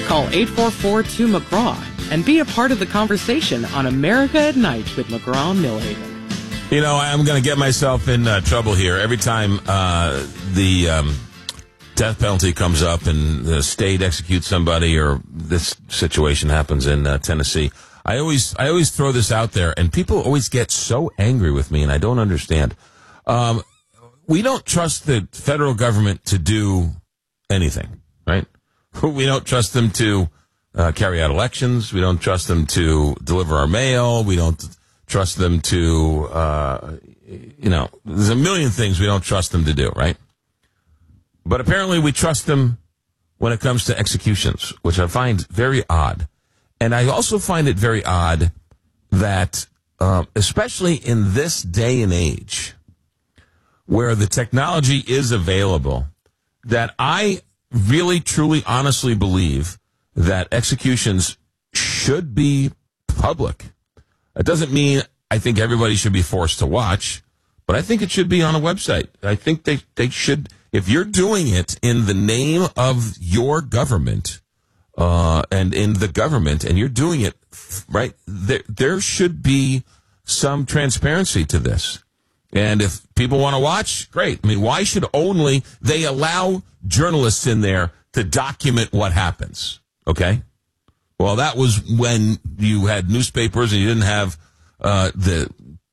Call 844-2-McGraw and be a part of the conversation on America at Night with McGraw Millhaven. You know, I'm going to get myself in trouble here. Every time the death penalty comes up and the state executes somebody, or this situation happens in Tennessee, I always throw this out there, and people always get so angry with me, and I don't understand. We don't trust the federal government to do anything, right? We don't trust them to carry out elections. We don't trust them to deliver our mail. We don't trust them to, there's a million things we don't trust them to do, right? But apparently we trust them when it comes to executions, which I find very odd. And I also find it very odd that, especially in this day and age, where the technology is available, that I really, truly, honestly believe that executions should be public. It doesn't mean I think everybody should be forced to watch, but I think it should be on a website. I think they should, if you're doing it in the name of your government, and in the government, and you're doing it, right, there should be some transparency to this. And if people want to watch, great. I mean, why should only they allow journalists in there to document what happens? Okay? Well, that was when you had newspapers and you didn't have the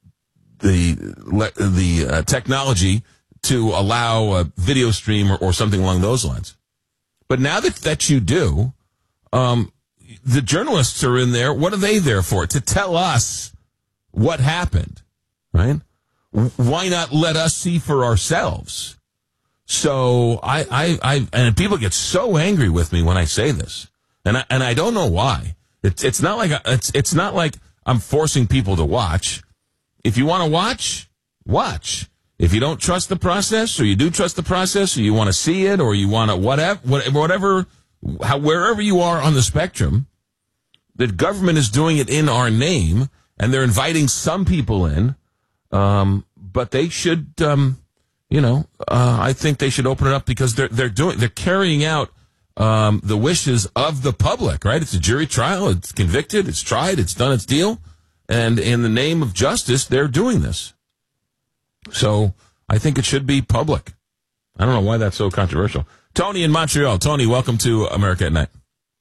technology to allow a video stream or something along those lines. But now that you do, the journalists are in there. What are they there for? To tell us what happened, right? Why not let us see for ourselves? So and people get so angry with me when I say this, and I don't know why. It's not like I'm forcing people to watch. If you want to watch, watch. If you don't trust the process, or you do trust the process, or you want to see it, or you want to wherever you are on the spectrum, the government is doing it in our name, and they're inviting some people in. But they should, I think they should open it up, because they're carrying out the wishes of the public, right? It's a jury trial. It's convicted. It's tried. It's done its deal. And in the name of justice, they're doing this. So I think it should be public. I don't know why that's so controversial. Tony in Montreal. Tony, welcome to America at Night.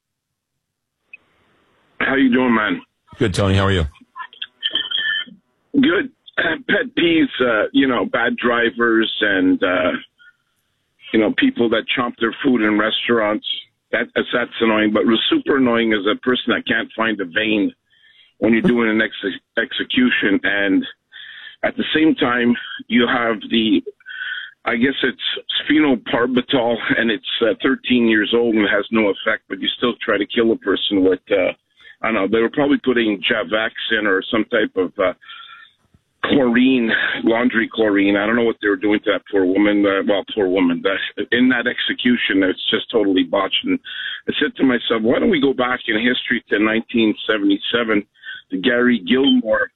How you doing, man? Good, Tony. How are you? Good. Pet peeves, bad drivers and, people that chomp their food in restaurants. That's annoying. But what's super annoying is a person that can't find a vein when you're doing an execution. And at the same time, you have I guess it's phenobarbital, and it's 13 years old and has no effect, but you still try to kill a person with, I don't know, they were probably putting Javax in or some type of chlorine, laundry chlorine. I don't know what they were doing to that poor woman. Poor woman. In that execution, it's just totally botched. And I said to myself, why don't we go back in history to 1977, the Gary Gilmore,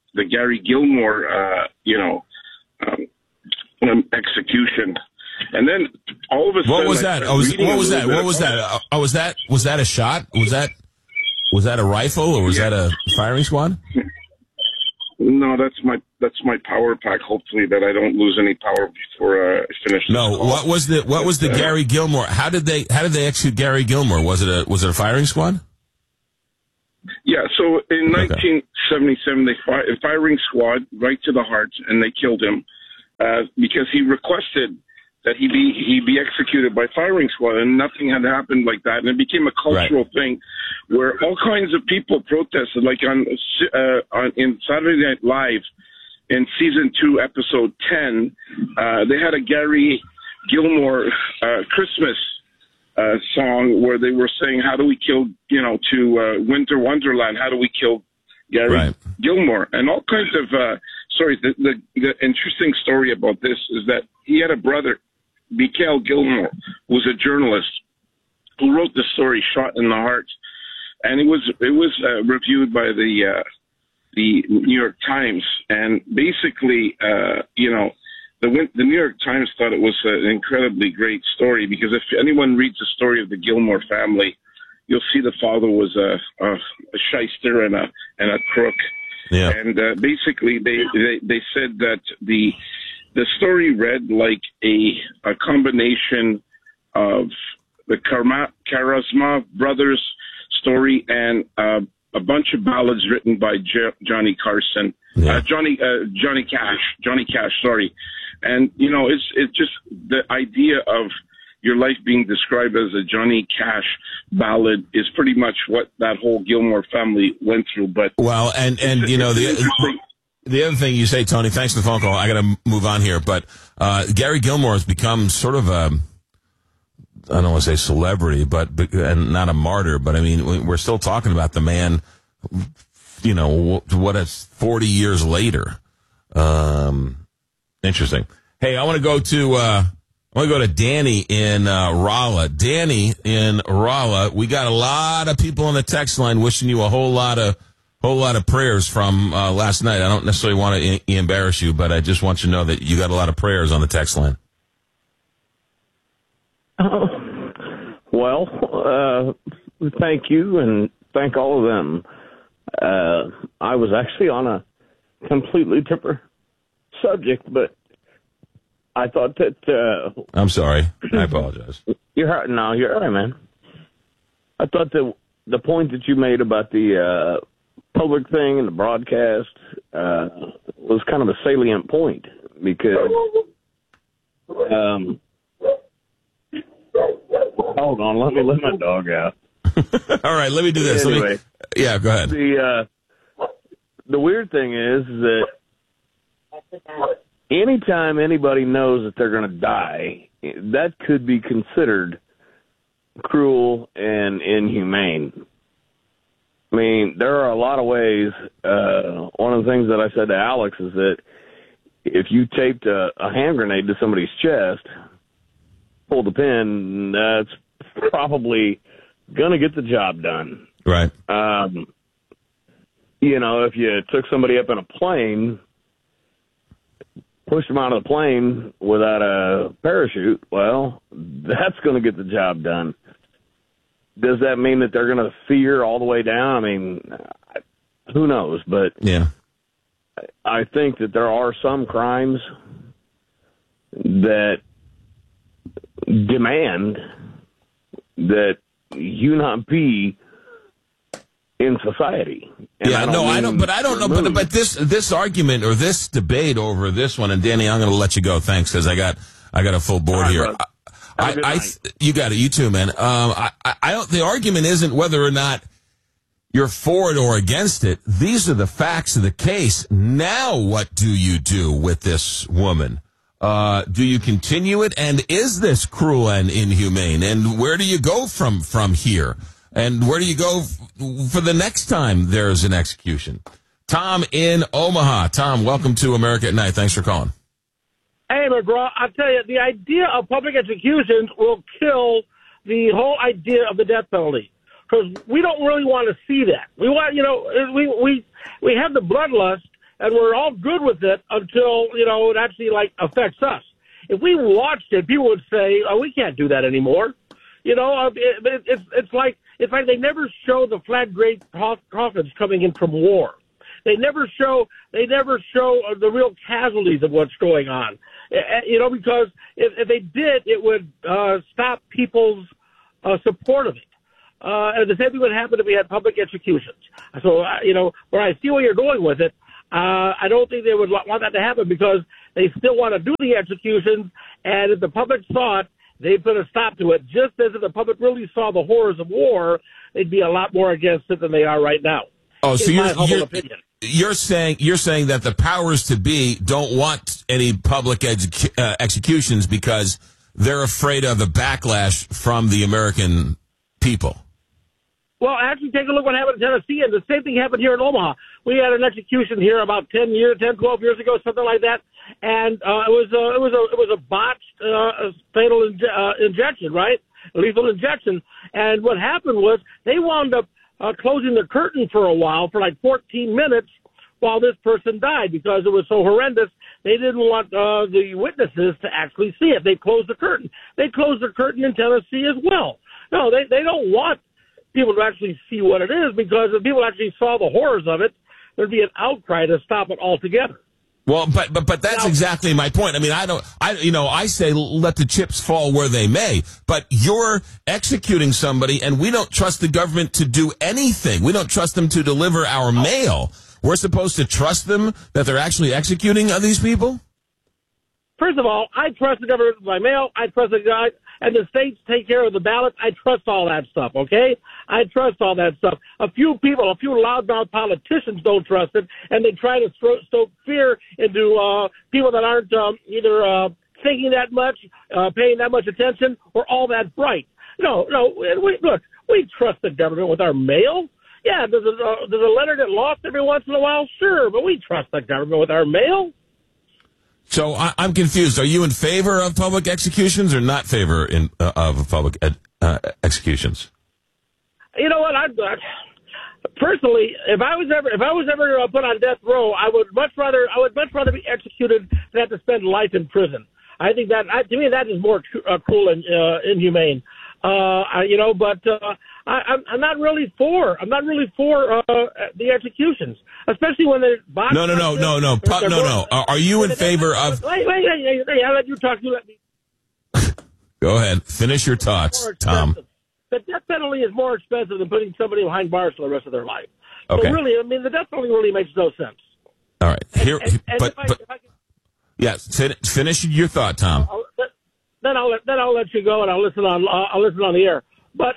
execution. And then all of a sudden, what was that? Was that a shot? Was that a rifle, or was that a firing squad? No, that's my power pack. Hopefully that I don't lose any power before I finish. No, what was the Gary Gilmore? How did they execute Gary Gilmore? Was it a firing squad? Yeah. So in 1977, they firing squad right to the heart, and they killed him because he requested that he be executed by firing squad, and nothing had happened like that, and it became a cultural thing where all kinds of people protested, like in Saturday Night Live in season 2, episode 10, they had a Gary Gilmore Christmas song where they were saying, how do we kill, to Winter Wonderland, how do we kill Gary Gilmore? And all kinds of stories. The interesting story about this is that he had a brother, Mikhail Gilmore, who was a journalist who wrote the story Shot in the Heart, and it was reviewed by the New York Times, and basically the New York Times thought it was an incredibly great story, because if anyone reads the story of the Gilmore family, you'll see the father was a shyster and a crook. Yeah. And basically, they said that the story read like a combination of the Karamazov brothers story and a bunch of ballads written by Johnny Carson, Johnny Cash. Sorry, and it's just the idea of your life being described as a Johnny Cash ballad is pretty much what that whole Gilmore family went through. But well, and the other thing you say, Tony, thanks for the phone call. I got to move on here, but Gary Gilmore has become sort of a, I don't want to say celebrity, and not a martyr, but I mean, we're still talking about the man, what is 40 years later. Interesting. Hey, I want to go to Danny in Rolla. Danny in Rolla, we got a lot of people on the text line wishing you a whole lot of prayers from last night. I don't necessarily want to embarrass you, but I just want you to know that you got a lot of prayers on the text line. Well, thank you, and thank all of them. I was actually on a completely different subject, but I thought that... I'm sorry. I apologize. You're all right, man. I thought that the point that you made about the public thing and the broadcast was kind of a salient point, because... hold on, let me let my dog out. All right, let me do this. Anyway, go ahead. The weird thing is that anytime anybody knows that they're going to die, that could be considered cruel and inhumane. I mean, there are a lot of ways. One of the things that I said to Alex is that if you taped a hand grenade to somebody's chest, pull the pin, that's probably going to get the job done. Right. If you took somebody up in a plane, pushed them out of the plane without a parachute, well, that's going to get the job done. Does that mean that they're going to fear all the way down? I mean, who knows? But yeah, I think that there are some crimes that demand that you not be in society. And I don't know. But this argument or this debate over this one, and Danny, I'm going to let you go. Thanks, because I got a full board right, here. You got it. You too, man. The argument isn't whether or not you're for it or against it. These are the facts of the case. Now, what do you do with this woman? Do you continue it? And is this cruel and inhumane? And where do you go from here? And where do you go for the next time there's an execution? Tom in Omaha. Tom, welcome to America at Night. Thanks for calling. Hey, McGraw, I'll tell you, the idea of public executions will kill the whole idea of the death penalty, because we don't really want to see that. We want, we have the bloodlust, and we're all good with it until, it actually, affects us. If we watched it, people would say, oh, we can't do that anymore. It's like they never show the flag grade coffins coming in from war. They never show the real casualties of what's going on. Because if they did, it would stop people's support of it. And the same thing would happen if we had public executions. So, where I see where you're going with it, I don't think they would want that to happen, because they still want to do the executions, and if the public saw it, they'd put a stop to it. Just as if the public really saw the horrors of war, they'd be a lot more against it than they are right now. Oh, so my humble opinion. You're saying that the powers to be don't want any public executions because they're afraid of the backlash from the American people. Well, actually, take a look what happened in Tennessee, and the same thing happened here in Omaha. We had an execution here about 12 years ago, something like that, and it was a botched fatal injection, right? Lethal injection. And what happened was they wound up closing the curtain for a while, for like 14 minutes, while this person died, because it was so horrendous. They didn't want the witnesses to actually see it. They closed the curtain. They closed the curtain in Tennessee as well. No, they don't want people to actually see what it is, because if people actually saw the horrors of it, there'd be an outcry to stop it altogether. Well, but that's exactly my point. I mean, I say let the chips fall where they may, but you're executing somebody and we don't trust the government to do anything. We don't trust them to deliver our mail. We're supposed to trust them that they're actually executing these people? First of all, I trust the government with my mail. I trust the guy, and the states take care of the ballots. I trust all that stuff, okay? I trust all that stuff. A few people, a few loudmouth politicians don't trust it, and they try to stoke fear into people that aren't either thinking that much, paying that much attention, or all that bright. No, we trust the government with our mail. Yeah, does a letter get lost every once in a while? Sure, but we trust the government with our mail. So I'm confused. Are you in favor of public executions or not favor of public executions? You know what? Personally, if I was ever put on death row, I would much rather be executed than have to spend life in prison. I think that to me that is more cruel and inhumane. But I'm not really for the executions, especially when they're boxed. No. Are you in favor of? Wait! I'll let you talk. You let me. Go ahead. Finish your thoughts, Tom. The death penalty is more expensive than putting somebody behind bars for the rest of their life. Okay. So really, I mean, the death penalty really makes no sense. All right. Finish your thought, Tom. Then I'll let you go, and I'll listen on the air. But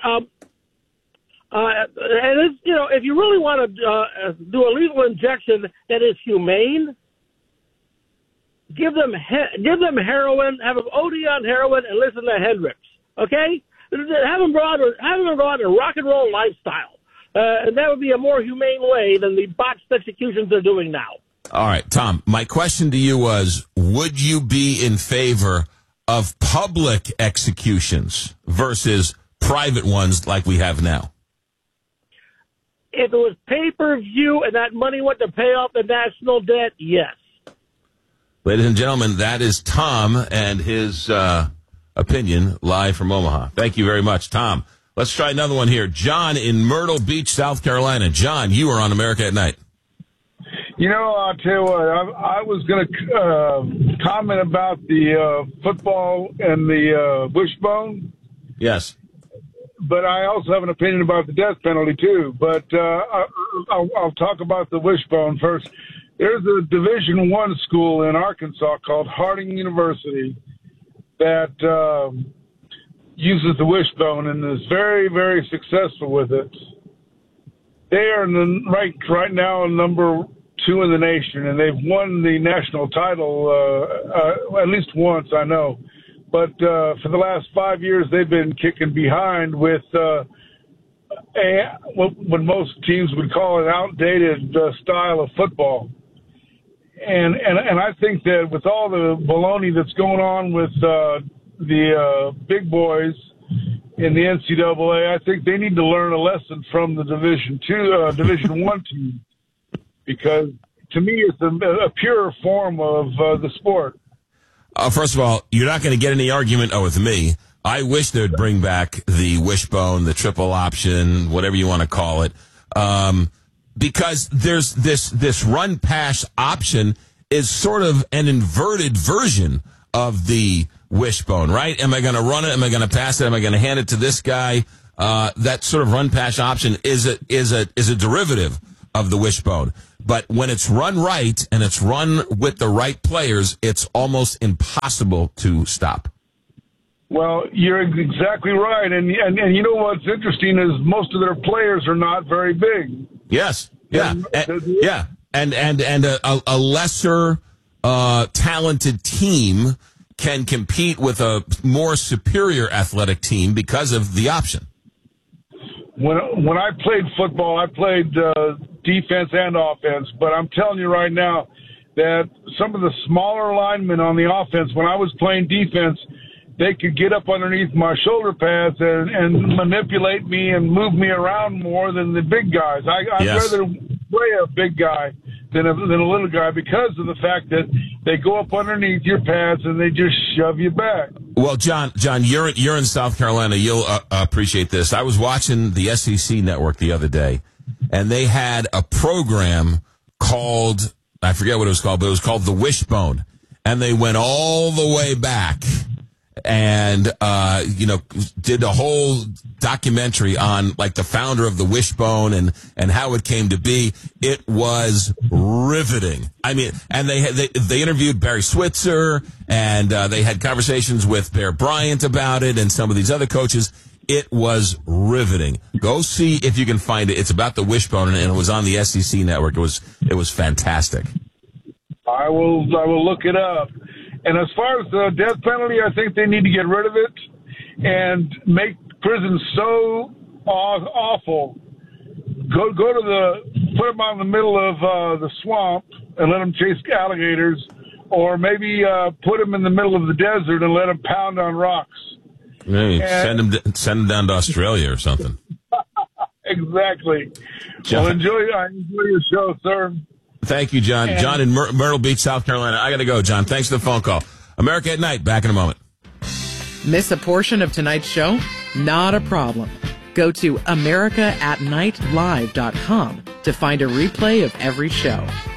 and it's, if you really want to do a lethal injection that is humane, give them heroin, have them OD on heroin, and listen to Hendrix. Okay, have them go on a rock and roll lifestyle, and that would be a more humane way than the botched executions they're doing now. All right, Tom. My question to you was: would you be in favor of public executions versus private ones like we have now? If it was pay-per-view and that money went to pay off the national debt, yes. Ladies and gentlemen, that is Tom and his opinion live from Omaha. Thank you very much, Tom. Let's try another one here. John in Myrtle Beach, South Carolina. John, you are on America at Night. I'll tell you what, I was going to comment about the football and the wishbone. Yes. But I also have an opinion about the death penalty, too. But I'll talk about the wishbone first. There's a Division I school in Arkansas called Harding University that uses the wishbone and is very, very successful with it. They are ranked right now number 2 in the nation, and they've won the national title at least once, I know. But for the last 5 years, they've been kicking behind with what most teams would call an outdated style of football. And I think that with all the baloney that's going on with the big boys in the NCAA, I think they need to learn a lesson from the Division I team, because to me it's a pure form of the sport. First of all, you're not going to get any argument with me. I wish they'd bring back the wishbone, the triple option, whatever you want to call it, because there's this run pass option is sort of an inverted version of the wishbone, right? Am I going to run it? Am I going to pass it? Am I going to hand it to this guy? That sort of run pass option is a derivative of the wishbone. But when it's run right and it's run with the right players, it's almost impossible to stop. Well, you're exactly right. And you know what's interesting is most of their players are not very big. Yes. Yeah. And a lesser talented team can compete with a more superior athletic team because of the option. When I played football, I played defense and offense, but I'm telling you right now that some of the smaller linemen on the offense, when I was playing defense, they could get up underneath my shoulder pads and manipulate me and move me around more than the big guys. I'd rather play a big guy than a little guy because of the fact that they go up underneath your pads and they just shove you back. Well, John, you're in South Carolina. You'll appreciate this. I was watching the SEC network the other day, and they had a program called, I forget what it was called, but it was called The Wishbone. And they went all the way back and, did a whole documentary on like the founder of the Wishbone and how it came to be. It was riveting. I mean, and they interviewed Barry Switzer and, they had conversations with Bear Bryant about it and some of these other coaches. It was riveting. Go see if you can find it. It's about the Wishbone and it was on the SEC network. It was fantastic. I will look it up. And as far as the death penalty, I think they need to get rid of it and make prison so awful. Put them out in the middle of the swamp and let them chase alligators, or maybe put them in the middle of the desert and let them pound on rocks. Maybe send them down to Australia or something. Exactly. John. Well, enjoy your show, sir. Thank you, John. John in Myrtle Beach, South Carolina. I got to go, John. Thanks for the phone call. America at Night, back in a moment. Miss a portion of tonight's show? Not a problem. Go to AmericaAtNightLive.com to find a replay of every show.